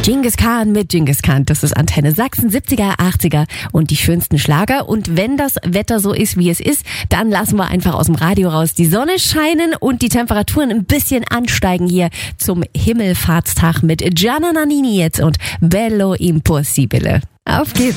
Genghis Khan mit Genghis Khan. Das ist Antenne Sachsen, 70er, 80er und die schönsten Schlager. Und wenn das Wetter so ist, wie es ist, dann lassen wir einfach aus dem Radio raus die Sonne scheinen und die Temperaturen ein bisschen ansteigen hier zum Himmelfahrtstag mit Gianna Nannini jetzt und Bello Impossibile. Auf geht's.